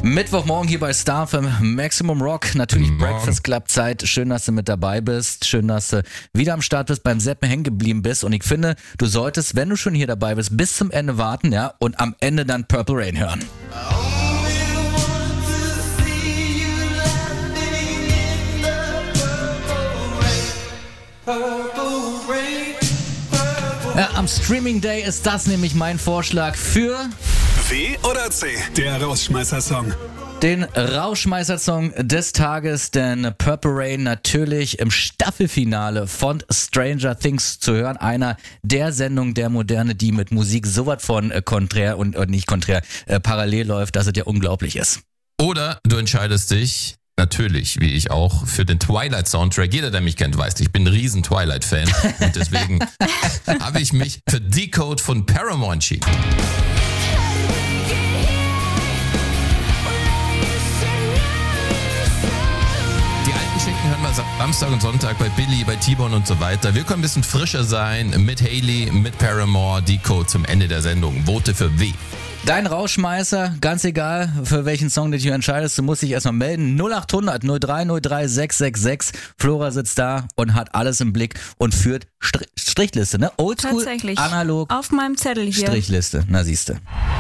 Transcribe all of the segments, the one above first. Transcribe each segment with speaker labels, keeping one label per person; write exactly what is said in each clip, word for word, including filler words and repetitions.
Speaker 1: Mittwochmorgen hier bei Star F M, Maximum Rock, natürlich
Speaker 2: Morgen.
Speaker 1: Breakfast Club Zeit. Schön, dass du mit dabei bist. Schön, dass du wieder am Start bist, beim Seppen hängen geblieben bist. Und ich finde, du solltest, wenn du schon hier dabei bist, bis zum Ende warten, ja, und am Ende dann Purple Rain hören. Ja, am Streaming Day ist das nämlich mein Vorschlag für
Speaker 3: W oder C, der Rausschmeißer-Song.
Speaker 1: den Rauschmeißer-Song des Tages, denn Purple Rain natürlich im Staffelfinale von Stranger Things zu hören. Einer der Sendungen der Moderne, die mit Musik so was von äh, konträr und äh, nicht konträr äh, parallel läuft, dass es ja unglaublich ist.
Speaker 2: Oder du entscheidest dich, natürlich, wie ich auch, für den Twilight-Soundtrack. Jeder, der mich kennt, weiß, ich bin ein riesen Twilight-Fan. Und deswegen habe ich mich für Decode von Paramore entschieden. Die alten Schicken hören wir Samstag und Sonntag bei Billy, bei T-Bone und so weiter. Wir können ein bisschen frischer sein mit Hailey, mit Paramore. Decode zum Ende der Sendung. Vote für W.
Speaker 1: Dein Rauschmeißer, ganz egal, für welchen Song du dich entscheidest, du musst dich erstmal melden. null acht hundert null drei null drei sechs sechs sechs. Flora sitzt da und hat alles im Blick und führt Str- Strichliste, ne? Oldschool,
Speaker 4: Tatsächlich.
Speaker 1: analog,
Speaker 4: Auf meinem Zettel hier.
Speaker 1: Strichliste. Na siehste.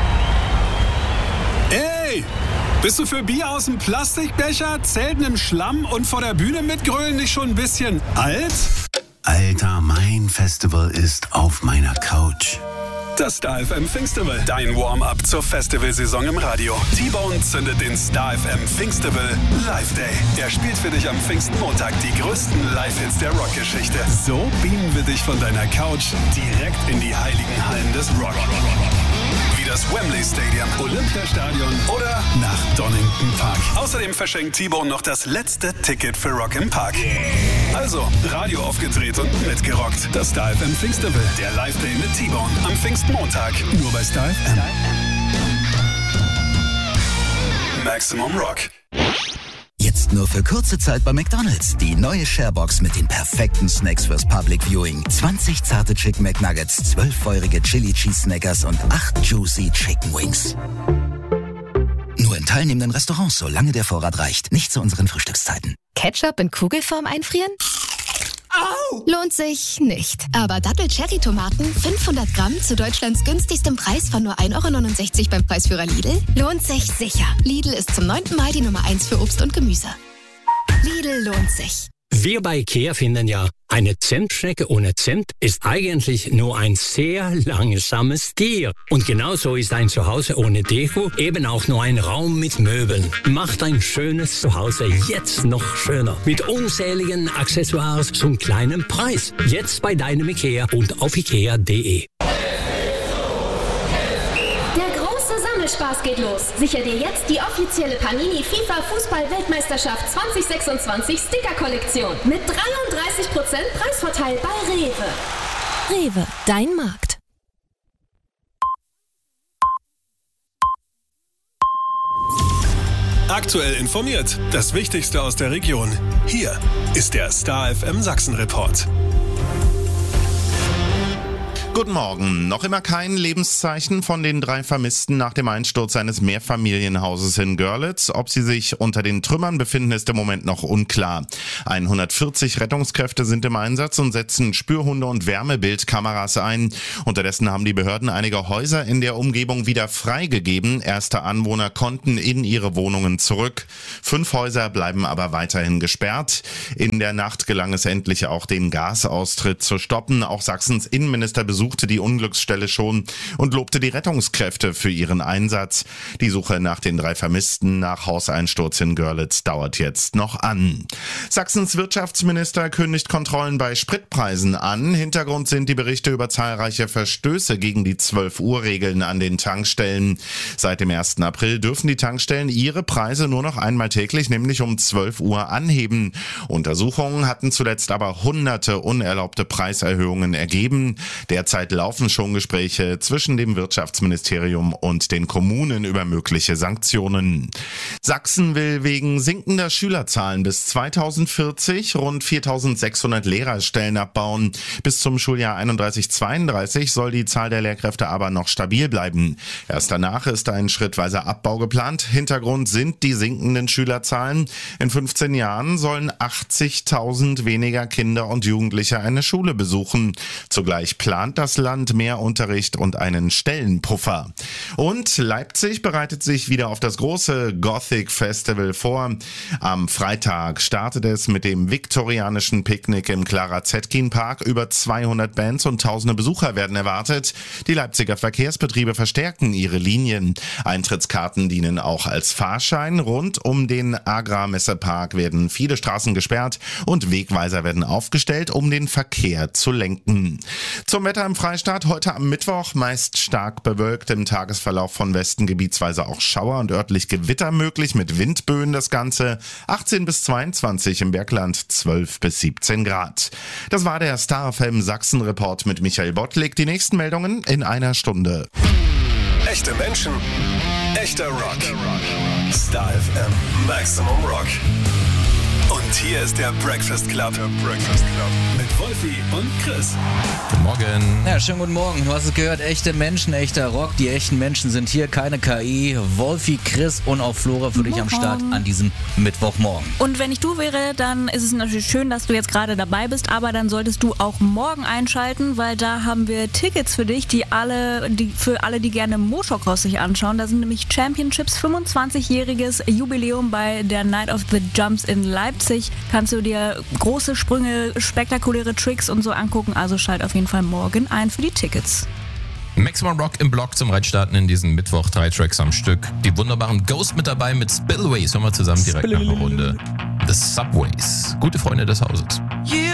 Speaker 3: Ey, bist du für Bier aus dem Plastikbecher, Zelten im Schlamm und vor der Bühne mitgrölen nicht schon ein bisschen alt?
Speaker 5: Alter, mein Festival ist auf meiner Couch.
Speaker 3: Das Star F M Pfingstival, dein Warm-up zur Festivalsaison im Radio. T-Bone zündet den Star F M Pfingstival Live Day. Er spielt für dich am Pfingstmontag die größten Live-Hits der Rockgeschichte. So beamen wir dich von deiner Couch direkt in die heiligen Hallen des Rock. Wie das Wembley Stadium, Olympiastadion oder nach Donington Park. Außerdem verschenkt T-Bone noch das letzte Ticket für Rock im Park. Also, Radio aufgedreht und mitgerockt. Das Star F M Pfingstival, der Live-Day mit T-Bone am Pfingstmontag. Nur bei Star F M. Maximum Rock.
Speaker 5: Jetzt nur für kurze Zeit bei McDonald's. Die neue Sharebox mit den perfekten Snacks fürs Public Viewing. zwanzig zarte Chicken McNuggets, zwölf feurige Chili Cheese Snackers und acht Juicy Chicken Wings. Nur in teilnehmenden Restaurants, solange der Vorrat reicht. Nicht zu unseren Frühstückszeiten.
Speaker 6: Ketchup in Kugelform einfrieren? Au! Lohnt sich nicht. Aber Dattel-Cherry-Tomaten, fünfhundert Gramm zu Deutschlands günstigstem Preis von nur ein Euro neunundsechzig beim Preisführer Lidl, lohnt sich sicher. Lidl ist zum neunten Mal die Nummer eins für Obst und Gemüse. Lidl lohnt sich.
Speaker 7: Wir bei IKEA finden ja, eine Zentschnecke ohne Zimt ist eigentlich nur ein sehr langsames Tier. Und genauso ist ein Zuhause ohne Deko eben auch nur ein Raum mit Möbeln. Macht ein schönes Zuhause jetzt noch schöner. Mit unzähligen Accessoires zum kleinen Preis. Jetzt bei deinem IKEA und auf ikea punkt de.
Speaker 8: Der große Sammelspaß geht los. Sicher dir jetzt die offizielle Panini FIFA Fußball-Weltmeisterschaft zwanzig sechsundzwanzig Sticker-Kollektion. Mit dreiunddreißig Prozent Preisvorteil bei Rewe.
Speaker 6: Rewe, dein Markt.
Speaker 3: Aktuell informiert. Das Wichtigste aus der Region. Hier ist der Star F M Sachsen-Report.
Speaker 9: Guten Morgen. Noch immer kein Lebenszeichen von den drei Vermissten nach dem Einsturz eines Mehrfamilienhauses in Görlitz. Ob sie sich unter den Trümmern befinden, ist im Moment noch unklar. hundertvierzig Rettungskräfte sind im Einsatz und setzen Spürhunde und Wärmebildkameras ein. Unterdessen haben die Behörden einige Häuser in der Umgebung wieder freigegeben. Erste Anwohner konnten in ihre Wohnungen zurück. Fünf Häuser bleiben aber weiterhin gesperrt. In der Nacht gelang es endlich auch, den Gasaustritt zu stoppen. Auch Sachsens Innenminister besuchte die Unglücksstelle schon und lobte die Rettungskräfte für ihren Einsatz. Die Suche nach den drei Vermissten nach Hauseinsturz in Görlitz dauert jetzt noch an. Sachsens Wirtschaftsminister kündigt Kontrollen bei Spritpreisen an. Hintergrund sind die Berichte über zahlreiche Verstöße gegen die zwölf Uhr Regeln an den Tankstellen. Seit dem ersten April dürfen die Tankstellen ihre Preise nur noch einmal täglich, nämlich um zwölf Uhr anheben. Untersuchungen hatten zuletzt aber hunderte unerlaubte Preiserhöhungen ergeben. Derzeit Derzeit laufen schon Gespräche zwischen dem Wirtschaftsministerium und den Kommunen über mögliche Sanktionen. Sachsen will wegen sinkender Schülerzahlen bis zweitausendvierzig rund viertausendsechshundert Lehrerstellen abbauen. Bis zum Schuljahr einunddreißig zweiunddreißig soll die Zahl der Lehrkräfte aber noch stabil bleiben. Erst danach ist ein schrittweiser Abbau geplant. Hintergrund sind die sinkenden Schülerzahlen. In fünfzehn Jahren sollen achtzigtausend weniger Kinder und Jugendliche eine Schule besuchen. Zugleich plant das Land mehr Unterricht und einen Stellenpuffer. Und Leipzig bereitet sich wieder auf das große Gothic Festival vor. Am Freitag startet es mit dem viktorianischen Picknick im Clara Zetkin Park. Über zweihundert Bands und tausende Besucher werden erwartet. Die Leipziger Verkehrsbetriebe verstärken ihre Linien. Eintrittskarten dienen auch als Fahrschein. Rund um den Agrarmessepark werden viele Straßen gesperrt und Wegweiser werden aufgestellt, um den Verkehr zu lenken. Zum Wetter im Freistaat heute am Mittwoch meist stark bewölkt, im Tagesverlauf von Westen gebietsweise auch Schauer und örtlich Gewitter möglich mit Windböen. Das Ganze achtzehn bis zweiundzwanzig, im Bergland zwölf bis siebzehn Grad. Das war der Star F M Sachsen Report mit Michael Bottlik. Die nächsten Meldungen in einer Stunde.
Speaker 3: Echte Menschen, echter Rock. Star F M Maximum Rock. Und hier ist der Breakfast Club. Der Breakfast Club. Mit Wolfi und Chris.
Speaker 2: Guten Morgen.
Speaker 1: Ja, schönen guten Morgen. Du hast es gehört, echte Menschen, echter Rock. Die echten Menschen sind hier, keine K I. Wolfi, Chris und auch Flora für dich am Start an diesem Mittwochmorgen.
Speaker 4: Und wenn ich du wäre, dann ist es natürlich schön, dass du jetzt gerade dabei bist, aber dann solltest du auch morgen einschalten, weil da haben wir Tickets für dich, die alle, die für alle, die gerne Motocross sich anschauen. Da sind nämlich Championships, fünfundzwanzigjähriges Jubiläum bei der Night of the Jumps in Leipzig. Kannst du dir große Sprünge, spektakuläre Tricks und so angucken. Also schalt auf jeden Fall morgen ein für die Tickets.
Speaker 2: Maximum Rock im Block zum Reinstarten in diesem Mittwoch. Drei Tracks am Stück. Die wunderbaren Ghost mit dabei mit Spillways. Hören wir zusammen direkt nach der Runde. The Subways. Gute Freunde des Hauses.
Speaker 10: You